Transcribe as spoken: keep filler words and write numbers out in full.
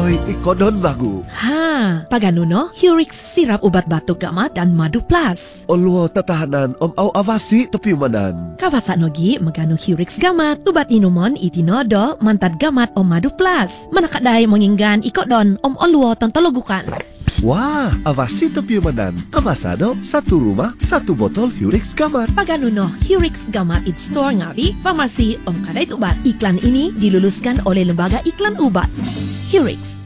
Oy, ikodon bago. Ha, pagano no? Hurix sirap ubat batuk gamat dan madu plus. Olwo tatahanan om au avasi tepiyumanan. Kawasa nogi magano Hurix gamat, tubat inumon itinodo mantad gamat om madu plus. Manakadai menginggan ikodon om olwo tontologukan. Wah, avasi tepiyumanan. Kawasano, satu rumah, satu botol Hurix gamat. Pagano no, Hurix gamat it store ngawi, farmasi om kadait ubat. Iklan ini diluluskan oleh Lembaga Iklan Ubat. Hurix.